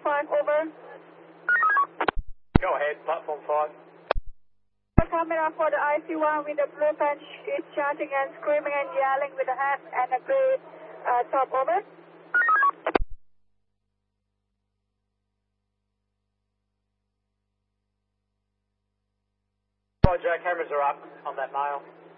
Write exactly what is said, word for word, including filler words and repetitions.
five, over. Go ahead, platform five. Camera for the I C one with the blue pen is shouting and screaming and yelling with a hat and a gray uh, top, over. Roger, cameras are up on that male.